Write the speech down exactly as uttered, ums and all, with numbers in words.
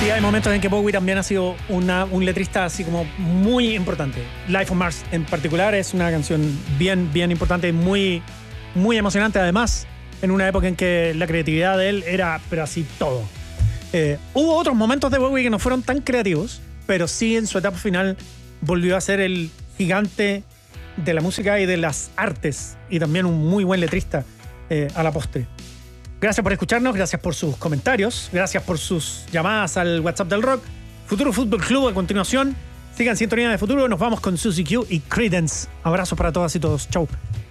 sí hay momentos en que Bowie también ha sido una, un letrista así como muy importante. Life on Mars en particular es una canción bien, bien importante y muy, muy emocionante, además en una época en que la creatividad de él era, pero así todo. Eh, hubo otros momentos de Bowie que no fueron tan creativos, pero sí en su etapa final volvió a ser el gigante de la música y de las artes, y también un muy buen letrista eh, a la postre. Gracias por escucharnos, gracias por sus comentarios, gracias por sus llamadas al WhatsApp del Rock. Futuro Fútbol Club a continuación. Sigan sintonía de Futuro, nos vamos con Suzy Q y Creedence. Abrazos para todas y todos. Chau.